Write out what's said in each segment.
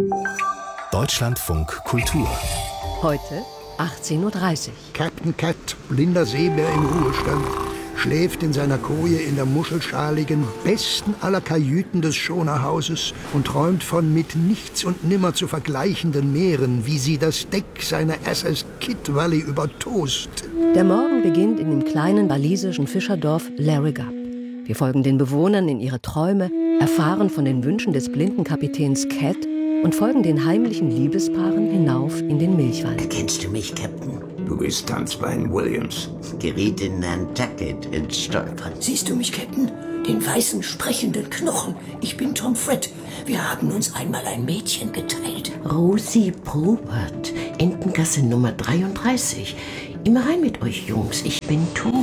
Deutschlandfunk Kultur. Heute 18:30 Uhr. Captain Cat, blinder Seebär im Ruhestand, schläft in seiner Koje in der muschelschaligen, besten aller Kajüten des Schonerhauses und träumt von mit nichts und nimmer zu vergleichenden Meeren, wie sie das Deck seiner SS Kidd Valley übertost. Der Morgen beginnt in dem kleinen walisischen Fischerdorf Larrigup. Wir folgen den Bewohnern in ihre Träume, erfahren von den Wünschen des blinden Kapitäns Cat und folgen den heimlichen Liebespaaren hinauf in den Milchwald. Kennst du mich, Captain? Du bist Tanzbein Williams. Geriet in Nantucket ins Stolpern. Siehst du mich, Captain? Den weißen, sprechenden Knochen. Ich bin Tom Fred. Wir haben uns einmal ein Mädchen geteilt. Rosie Probert, Entengasse Nummer 33. Immer rein mit euch, Jungs. Ich bin tot.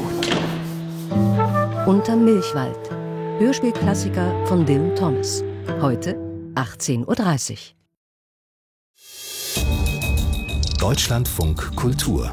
Unterm Milchwald. Hörspielklassiker von Dylan Thomas. Heute 18:30 Uhr. Deutschlandfunk Kultur.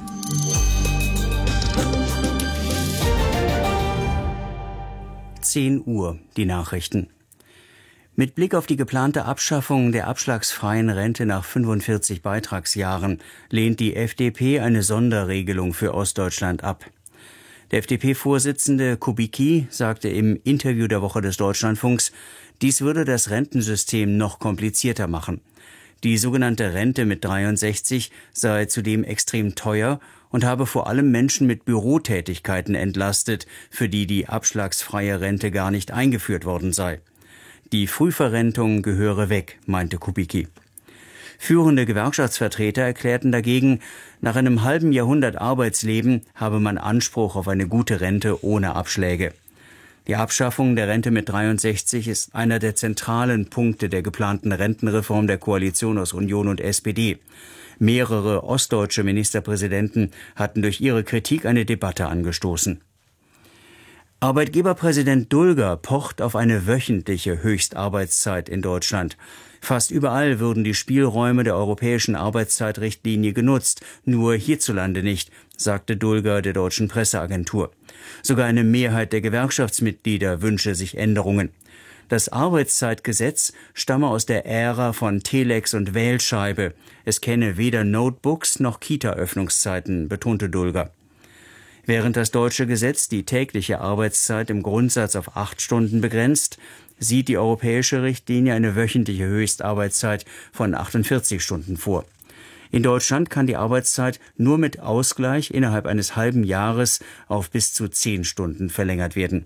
Uhr, die Nachrichten. Mit Blick auf die geplante Abschaffung der abschlagsfreien Rente nach 45 Beitragsjahren lehnt die FDP eine Sonderregelung für Ostdeutschland ab. Der FDP-Vorsitzende Kubicki sagte im Interview der Woche des Deutschlandfunks, dies würde das Rentensystem noch komplizierter machen. Die sogenannte Rente mit 63 sei zudem extrem teuer und habe vor allem Menschen mit Bürotätigkeiten entlastet, für die die abschlagsfreie Rente gar nicht eingeführt worden sei. Die Frühverrentung gehöre weg, meinte Kubicki. Führende Gewerkschaftsvertreter erklärten dagegen, nach einem halben Jahrhundert Arbeitsleben habe man Anspruch auf eine gute Rente ohne Abschläge. Die Abschaffung der Rente mit 63 ist einer der zentralen Punkte der geplanten Rentenreform der Koalition aus Union und SPD. Mehrere ostdeutsche Ministerpräsidenten hatten durch ihre Kritik eine Debatte angestoßen. Arbeitgeberpräsident Dulger pocht auf eine wöchentliche Höchstarbeitszeit in Deutschland. Fast überall würden die Spielräume der europäischen Arbeitszeitrichtlinie genutzt, nur hierzulande nicht, sagte Dulger der deutschen Presseagentur. Sogar eine Mehrheit der Gewerkschaftsmitglieder wünsche sich Änderungen. Das Arbeitszeitgesetz stamme aus der Ära von Telex und Wählscheibe. Es kenne weder Notebooks noch Kita-Öffnungszeiten, betonte Dulger. Während das deutsche Gesetz die tägliche Arbeitszeit im Grundsatz auf 8 Stunden begrenzt, sieht die europäische Richtlinie eine wöchentliche Höchstarbeitszeit von 48 Stunden vor. In Deutschland kann die Arbeitszeit nur mit Ausgleich innerhalb eines halben Jahres auf bis zu 10 Stunden verlängert werden.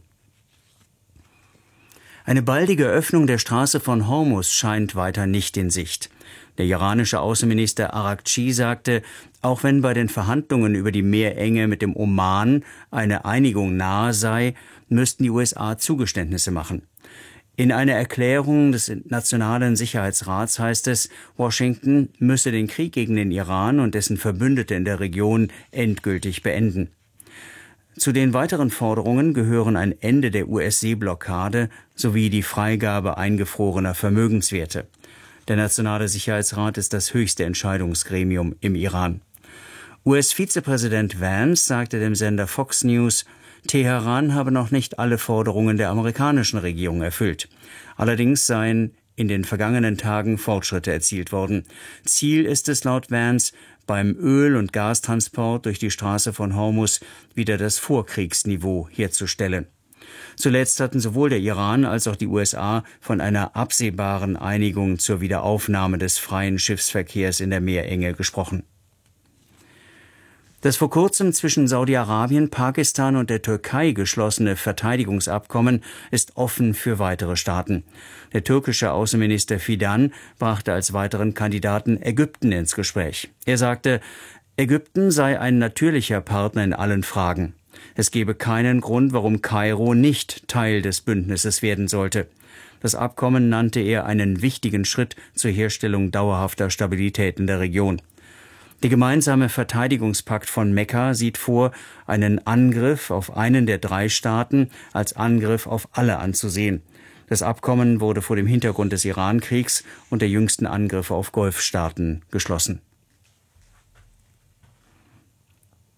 Eine baldige Öffnung der Straße von Hormuz scheint weiter nicht in Sicht. Der iranische Außenminister Araghchi sagte, auch wenn bei den Verhandlungen über die Meerenge mit dem Oman eine Einigung nahe sei, müssten die USA Zugeständnisse machen. In einer Erklärung des Nationalen Sicherheitsrats heißt es, Washington müsse den Krieg gegen den Iran und dessen Verbündete in der Region endgültig beenden. Zu den weiteren Forderungen gehören ein Ende der US-Seeblockade sowie die Freigabe eingefrorener Vermögenswerte. Der Nationale Sicherheitsrat ist das höchste Entscheidungsgremium im Iran. US-Vizepräsident Vance sagte dem Sender Fox News, Teheran habe noch nicht alle Forderungen der amerikanischen Regierung erfüllt. Allerdings seien in den vergangenen Tagen Fortschritte erzielt worden. Ziel ist es laut Vance, beim Öl- und Gastransport durch die Straße von Hormuz wieder das Vorkriegsniveau herzustellen. Zuletzt hatten sowohl der Iran als auch die USA von einer absehbaren Einigung zur Wiederaufnahme des freien Schiffsverkehrs in der Meerenge gesprochen. Das vor kurzem zwischen Saudi-Arabien, Pakistan und der Türkei geschlossene Verteidigungsabkommen ist offen für weitere Staaten. Der türkische Außenminister Fidan brachte als weiteren Kandidaten Ägypten ins Gespräch. Er sagte, Ägypten sei ein natürlicher Partner in allen Fragen. Es gebe keinen Grund, warum Kairo nicht Teil des Bündnisses werden sollte. Das Abkommen nannte er einen wichtigen Schritt zur Herstellung dauerhafter Stabilität in der Region. Der gemeinsame Verteidigungspakt von Mekka sieht vor, einen Angriff auf einen der 3 Staaten als Angriff auf alle anzusehen. Das Abkommen wurde vor dem Hintergrund des Iran-Kriegs und der jüngsten Angriffe auf Golfstaaten geschlossen.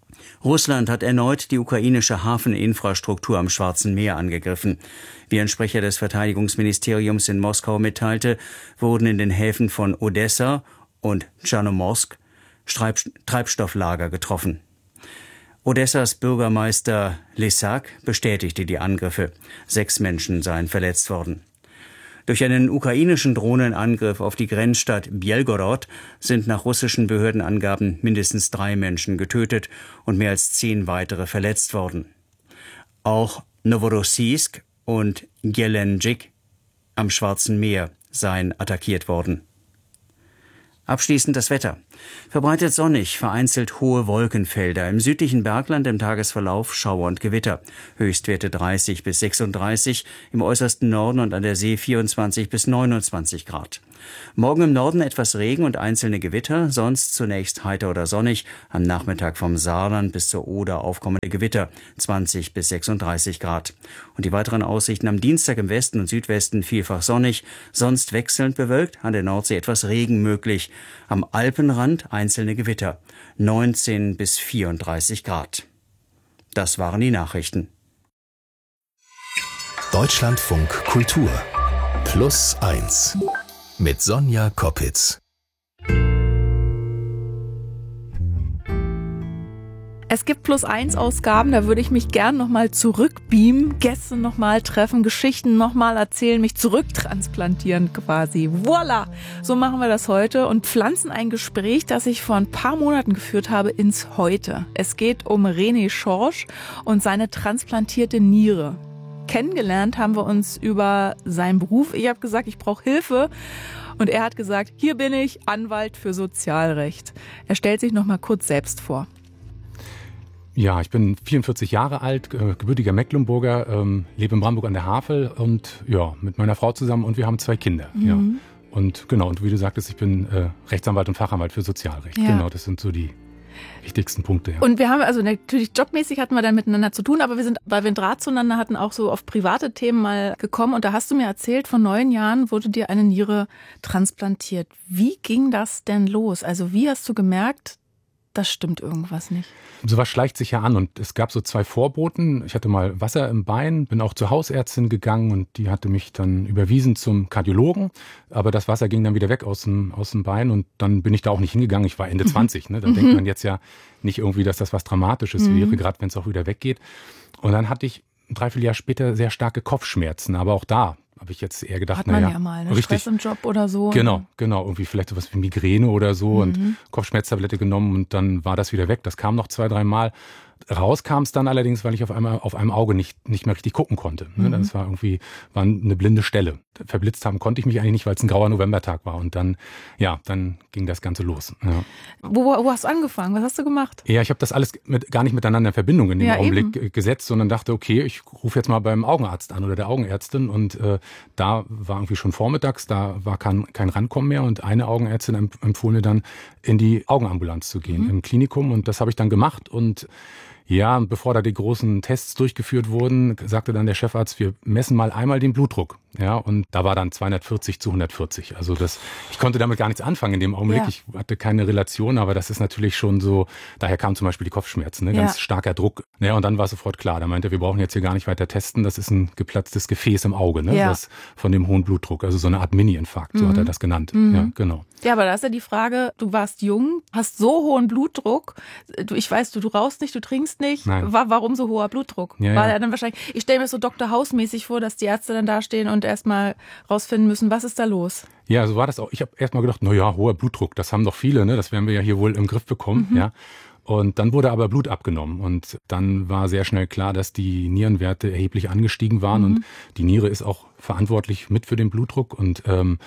Russland hat erneut die ukrainische Hafeninfrastruktur am Schwarzen Meer angegriffen. Wie ein Sprecher des Verteidigungsministeriums in Moskau mitteilte, wurden in den Häfen von Odessa und Tschernomorsk Treibstofflager getroffen. Odessas Bürgermeister Lysak bestätigte die Angriffe. 6 Menschen seien verletzt worden. Durch einen ukrainischen Drohnenangriff auf die Grenzstadt Bjelgorod sind nach russischen Behördenangaben mindestens 3 Menschen getötet und mehr als 10 weitere verletzt worden. Auch Novorossiysk und Gelendzhik am Schwarzen Meer seien attackiert worden. Abschließend das Wetter. Verbreitet sonnig, vereinzelt hohe Wolkenfelder. Im südlichen Bergland im Tagesverlauf Schauer und Gewitter. Höchstwerte 30 bis 36, im äußersten Norden und an der See 24 bis 29 Grad. Morgen im Norden etwas Regen und einzelne Gewitter, sonst zunächst heiter oder sonnig. Am Nachmittag vom Saarland bis zur Oder aufkommende Gewitter, 20 bis 36 Grad. Und die weiteren Aussichten am Dienstag im Westen und Südwesten vielfach sonnig, sonst wechselnd bewölkt, an der Nordsee etwas Regen möglich. Am Alpenrand einzelne Gewitter, 19 bis 34 Grad. Das waren die Nachrichten. Deutschlandfunk Kultur +1 mit Sonja Koppitz. Es gibt +1 Ausgaben, da würde ich mich gern nochmal zurückbeamen, Gäste nochmal treffen, Geschichten nochmal erzählen, mich zurücktransplantieren quasi. Voila! So machen wir das heute und pflanzen ein Gespräch, das ich vor ein paar Monaten geführt habe, ins Heute. Es geht um René Schorsch und seine transplantierte Niere. Kennengelernt haben wir uns über seinen Beruf. Ich habe gesagt, ich brauche Hilfe. Und er hat gesagt, hier bin ich, Anwalt für Sozialrecht. Er stellt sich noch mal kurz selbst vor. Ja, ich bin 44 Jahre alt, gebürtiger Mecklenburger, lebe in Brandenburg an der Havel und ja, mit meiner Frau zusammen und wir haben 2 Kinder. Mhm. Ja. Und genau, und wie du sagtest, ich bin Rechtsanwalt und Fachanwalt für Sozialrecht. Ja. Genau, das sind so die wichtigsten Punkte. Ja. Und wir haben also natürlich jobmäßig hatten wir dann miteinander zu tun, aber wir sind, weil wir einen Draht zueinander hatten, auch so auf private Themen mal gekommen. Und da hast du mir erzählt, vor 9 Jahren wurde dir eine Niere transplantiert. Wie ging das denn los? Also wie hast du gemerkt, das stimmt irgendwas nicht? Sowas schleicht sich ja an und es gab so 2 Vorboten. Ich hatte mal Wasser im Bein, bin auch zur Hausärztin gegangen und die hatte mich dann überwiesen zum Kardiologen. Aber das Wasser ging dann wieder weg aus dem Bein und dann bin ich da auch nicht hingegangen. Ich war Ende 20, ne? Da denkt man jetzt ja nicht irgendwie, dass das was Dramatisches wäre, gerade wenn es auch wieder weggeht. Und dann hatte ich 3-4 Jahre später sehr starke Kopfschmerzen, aber auch da habe ich jetzt eher gedacht, hat man ja mal, ne? Richtig. Stress im Job oder so. Genau, irgendwie vielleicht sowas wie Migräne oder so und Kopfschmerztablette genommen und dann war das wieder weg. Das kam noch 2-3 Mal. Raus kam es dann allerdings, weil ich auf einem Auge nicht mehr richtig gucken konnte. Das war eine blinde Stelle. Verblitzt haben konnte ich mich eigentlich nicht, weil es ein grauer Novembertag war. Und dann ging das Ganze los. Ja. Wo hast du angefangen? Was hast du gemacht? Ja, ich habe das alles gar nicht miteinander in Verbindung in dem Augenblick gesetzt, sondern dachte, okay, ich rufe jetzt mal beim Augenarzt an oder der Augenärztin. Und da war irgendwie schon vormittags, da war kein Rankommen mehr. Und eine Augenärztin empfohlen mir dann, in die Augenambulanz zu gehen im Klinikum. Und das habe ich dann gemacht und ja, bevor da die großen Tests durchgeführt wurden, sagte dann der Chefarzt, wir messen mal einmal den Blutdruck. Ja, und da war dann 240/140. Also ich konnte damit gar nichts anfangen in dem Augenblick. Ja. Ich hatte keine Relation, aber das ist natürlich schon so, daher kamen zum Beispiel die Kopfschmerzen, ne? Ganz starker Druck. Ja, und dann war sofort klar, da meinte er, wir brauchen jetzt hier gar nicht weiter testen, das ist ein geplatztes Gefäß im Auge, ne? Das von dem hohen Blutdruck, also so eine Art Mini-Infarkt, so hat er das genannt. Ja, genau. Ja, aber da ist ja die Frage, du warst jung, hast so hohen Blutdruck, ich weiß, du rauchst nicht, du trinkst nicht. Nein. Warum so hoher Blutdruck? Ja, war er dann wahrscheinlich, ich stelle mir so Dr. House-mäßig vor, dass die Ärzte dann da stehen und erstmal rausfinden müssen, was ist da los? Ja, so war das auch. Ich habe erstmal gedacht, hoher Blutdruck, das haben doch viele, ne? Das werden wir ja hier wohl im Griff bekommen, ja. Und dann wurde aber Blut abgenommen und dann war sehr schnell klar, dass die Nierenwerte erheblich angestiegen waren und die Niere ist auch verantwortlich mit für den Blutdruck und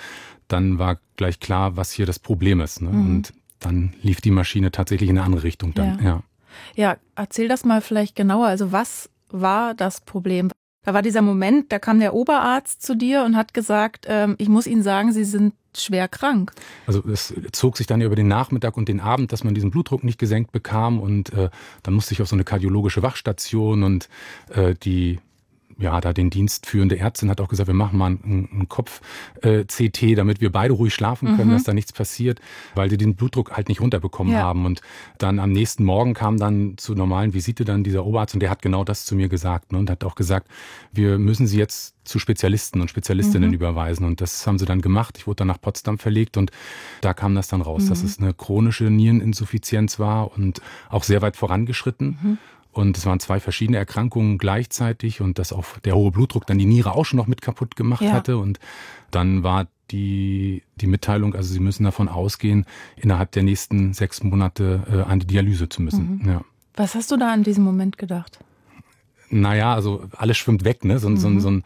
dann war gleich klar, was hier das Problem ist, ne? Und dann lief die Maschine tatsächlich in eine andere Richtung dann, Ja, erzähl das mal vielleicht genauer. Also was war das Problem? Da war dieser Moment, da kam der Oberarzt zu dir und hat gesagt, ich muss Ihnen sagen, Sie sind schwer krank. Also es zog sich dann über den Nachmittag und den Abend, dass man diesen Blutdruck nicht gesenkt bekam und dann musste ich auf so eine kardiologische Wachstation und die da den dienstführende Ärztin hat auch gesagt, wir machen mal einen Kopf-CT, damit wir beide ruhig schlafen können, dass da nichts passiert, weil sie den Blutdruck halt nicht runterbekommen haben. Und dann am nächsten Morgen kam dann zur normalen Visite dann dieser Oberarzt und der hat genau das zu mir gesagt, ne, und hat auch gesagt, wir müssen Sie jetzt zu Spezialisten und Spezialistinnen überweisen. Und das haben sie dann gemacht. Ich wurde dann nach Potsdam verlegt und da kam das dann raus, dass es eine chronische Niereninsuffizienz war und auch sehr weit vorangeschritten. Und es waren 2 verschiedene Erkrankungen gleichzeitig und dass auch der hohe Blutdruck dann die Niere auch schon noch mit kaputt gemacht hatte. Und dann war die Mitteilung, also Sie müssen davon ausgehen, innerhalb der nächsten 6 Monate an die Dialyse zu müssen. Ja. Was hast du da in diesem Moment gedacht? Naja, also alles schwimmt weg, ne? So ein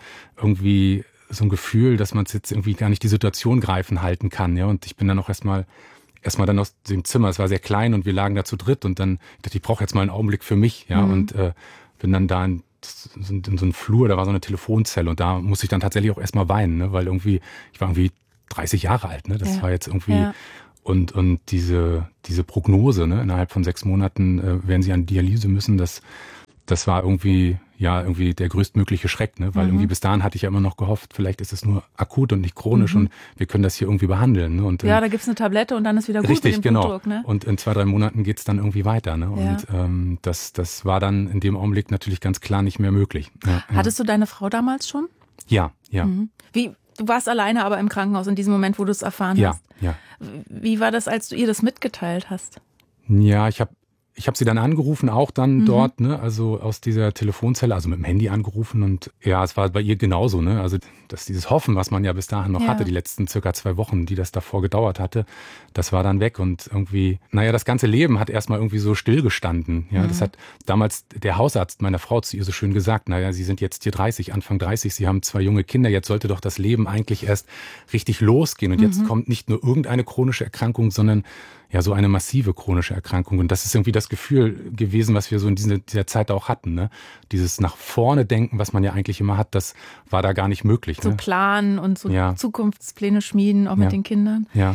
Gefühl, dass man jetzt irgendwie gar nicht die Situation greifen halten kann. Ja? Und ich bin dann auch erstmal dann aus dem Zimmer, es war sehr klein und wir lagen da zu dritt und dann dachte ich brauche jetzt mal einen Augenblick für mich, ja, und bin dann da in so einen Flur, da war so eine Telefonzelle und da musste ich dann tatsächlich auch erstmal weinen, ne, weil ich war irgendwie 30 Jahre alt, ne, das war jetzt irgendwie und diese Prognose, ne, innerhalb von 6 Monaten werden sie an Dialyse müssen, das war irgendwie der größtmögliche Schreck, ne? Weil irgendwie bis dahin hatte ich ja immer noch gehofft, vielleicht ist es nur akut und nicht chronisch und wir können das hier irgendwie behandeln. Ne? Und da gibt's eine Tablette und dann ist wieder gut richtig, mit dem Blutdruck. Genau. Ne? Und in 2-3 Monaten geht's dann irgendwie weiter. Ne? Und das war dann in dem Augenblick natürlich ganz klar nicht mehr möglich. Ja, hattest du deine Frau damals schon? Ja. Du warst alleine aber im Krankenhaus in diesem Moment, wo du es erfahren hast? Ja. Wie war das, als du ihr das mitgeteilt hast? Ja, ich habe sie dann angerufen, auch dann dort, ne, also aus dieser Telefonzelle, also mit dem Handy angerufen und ja, es war bei ihr genauso, ne, also dass dieses Hoffen, was man ja bis dahin noch hatte, die letzten circa 2 Wochen, die das davor gedauert hatte, das war dann weg und irgendwie, das ganze Leben hat erstmal irgendwie so stillgestanden, ja, das hat damals der Hausarzt meiner Frau zu ihr so schön gesagt, Sie sind jetzt hier Anfang 30, Sie haben 2 junge Kinder, jetzt sollte doch das Leben eigentlich erst richtig losgehen und jetzt kommt nicht nur irgendeine chronische Erkrankung, sondern so eine massive chronische Erkrankung. Und das ist irgendwie das Gefühl gewesen, was wir so in dieser Zeit auch hatten. Ne? Dieses nach vorne denken, was man ja eigentlich immer hat, das war da gar nicht möglich. So planen und so Zukunftspläne schmieden, auch mit den Kindern. Ja.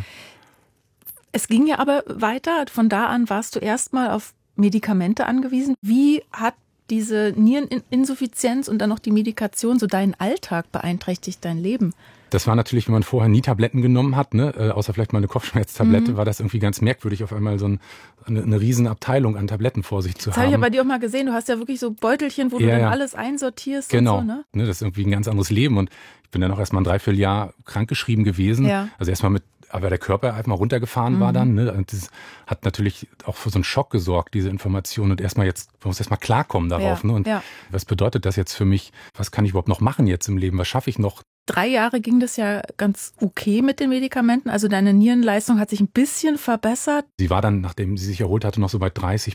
Es ging ja aber weiter. Von da an warst du erstmal auf Medikamente angewiesen. Wie hat diese Niereninsuffizienz und dann noch die Medikation so deinen Alltag beeinträchtigt, dein Leben? Das war natürlich, wenn man vorher nie Tabletten genommen hat, ne, außer vielleicht mal eine Kopfschmerztablette, war das irgendwie ganz merkwürdig, auf einmal so eine riesen Abteilung an Tabletten vor sich zu haben. Das habe ich ja bei dir auch mal gesehen. Du hast ja wirklich so Beutelchen, wo du dann alles einsortierst. Genau. Und so, ne? Das ist irgendwie ein ganz anderes Leben. Und ich bin dann auch erstmal ein 3/4 Jahr krankgeschrieben gewesen. Ja. Also erstmal aber der Körper einfach mal runtergefahren war dann. Ne? Und das hat natürlich auch für so einen Schock gesorgt, diese Information. Und man muss erstmal klarkommen darauf. Ne? Und was bedeutet das jetzt für mich? Was kann ich überhaupt noch machen jetzt im Leben? Was schaffe ich noch? 3 Jahre ging das ja ganz okay mit den Medikamenten. Also deine Nierenleistung hat sich ein bisschen verbessert. Sie war dann, nachdem sie sich erholt hatte, noch so bei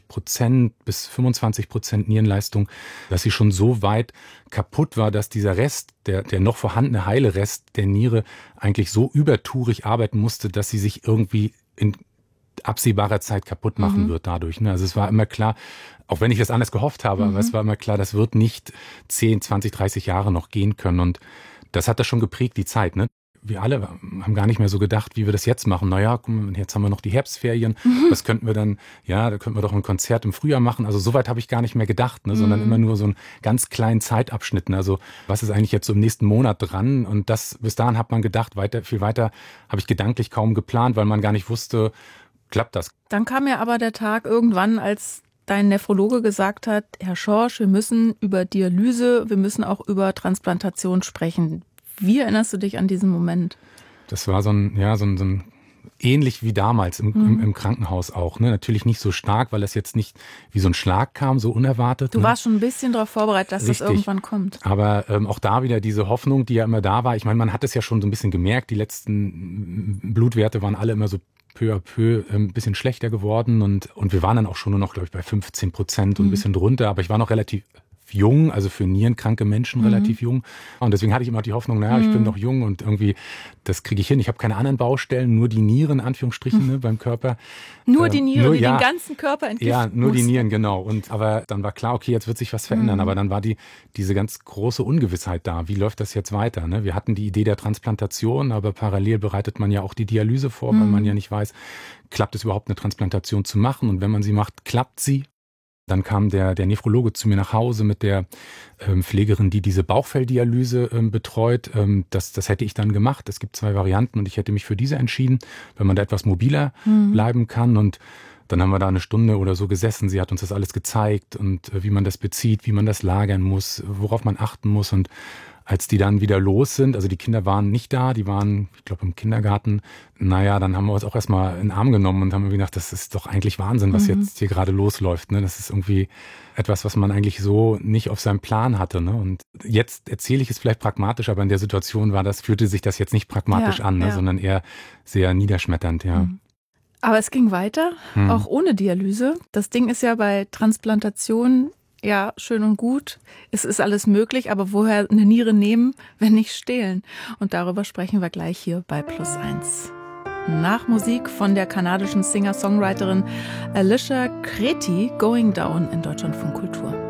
30% bis 25% Nierenleistung, dass sie schon so weit kaputt war, dass dieser Rest, der noch vorhandene heile Rest der Niere eigentlich so übertourig arbeiten musste, dass sie sich irgendwie in absehbarer Zeit kaputt machen wird dadurch. Also es war immer klar, auch wenn ich das anders gehofft habe, aber es war immer klar, das wird nicht 10, 20, 30 Jahre noch gehen können. Und das hat das schon geprägt, die Zeit. Ne? Wir alle haben gar nicht mehr so gedacht, wie wir das jetzt machen. Guck mal, jetzt haben wir noch die Herbstferien. Was könnten wir dann, da könnten wir doch ein Konzert im Frühjahr machen. Also so weit habe ich gar nicht mehr gedacht, ne? Sondern immer nur so einen ganz kleinen Zeitabschnitten. Also was ist eigentlich jetzt so im nächsten Monat dran? Und bis dahin hat man gedacht, viel weiter habe ich gedanklich kaum geplant, weil man gar nicht wusste, klappt das. Dann kam ja aber der Tag irgendwann, als dein Nephrologe gesagt hat, Herr Schorsch, wir müssen über Dialyse, wir müssen auch über Transplantation sprechen. Wie erinnerst du dich an diesen Moment? Das war so ein ähnlich wie damals im Krankenhaus auch. Ne? Natürlich nicht so stark, weil das jetzt nicht wie so ein Schlag kam, so unerwartet. Du warst schon ein bisschen darauf vorbereitet, dass das irgendwann kommt. Aber auch da wieder diese Hoffnung, die ja immer da war. Ich meine, man hat es ja schon so ein bisschen gemerkt, die letzten Blutwerte waren alle immer so peu à peu ein bisschen schlechter geworden und wir waren dann auch schon nur noch, glaube ich, bei 15% und ein bisschen drunter, aber ich war noch relativ jung, also für nierenkranke Menschen relativ jung. Und deswegen hatte ich immer die Hoffnung, ich bin noch jung und irgendwie, das kriege ich hin. Ich habe keine anderen Baustellen, nur die Nieren, Anführungsstrichen, ne, beim Körper. Nur die Nieren, die den ganzen Körper entgiften. Ja, nur die Nieren, genau. Aber dann war klar, okay, jetzt wird sich was verändern. Aber dann war diese ganz große Ungewissheit da. Wie läuft das jetzt weiter? Ne? Wir hatten die Idee der Transplantation, aber parallel bereitet man ja auch die Dialyse vor, weil man ja nicht weiß, klappt es überhaupt, eine Transplantation zu machen? Und wenn man sie macht, klappt sie? Dann kam der Nephrologe zu mir nach Hause mit der Pflegerin, die diese Bauchfelldialyse betreut. Das hätte ich dann gemacht. Es gibt 2 Varianten und ich hätte mich für diese entschieden, wenn man da etwas mobiler bleiben kann. Und dann haben wir da eine Stunde oder so gesessen. Sie hat uns das alles gezeigt und wie man das bezieht, wie man das lagern muss, worauf man achten muss. Und als die dann wieder los sind, also die Kinder waren nicht da, die waren, ich glaube, im Kindergarten. Naja, dann haben wir uns auch erstmal in den Arm genommen und haben irgendwie gedacht, das ist doch eigentlich Wahnsinn, was jetzt hier gerade losläuft. Ne? Das ist irgendwie etwas, was man eigentlich so nicht auf seinem Plan hatte. Ne? Und jetzt erzähle ich es vielleicht pragmatisch, aber in der Situation fühlte sich das jetzt nicht pragmatisch an, ne? Sondern eher sehr niederschmetternd, ja. Aber es ging weiter, auch ohne Dialyse. Das Ding ist ja bei Transplantation, ja, schön und gut. Es ist alles möglich, aber woher eine Niere nehmen, wenn nicht stehlen? Und darüber sprechen wir gleich hier bei Plus 1. Nach Musik von der kanadischen Singer-Songwriterin Alicia Kreti, Going Down in Deutschlandfunk Kultur.